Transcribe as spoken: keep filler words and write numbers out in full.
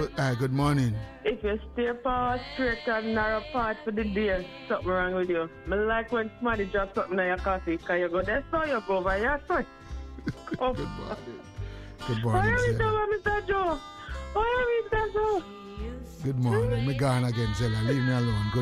Oh, uh, good morning. If you stay power straight and narrow path for the day, something wrong with you. I like when somebody drop something in your coffee, because you go there, so you go over your side. Oh. Good morning. Good morning, Why Zella. are we Mister Joe? Why are we Mister Joe? Good morning. Me gone again, Zella. Leave me alone. Good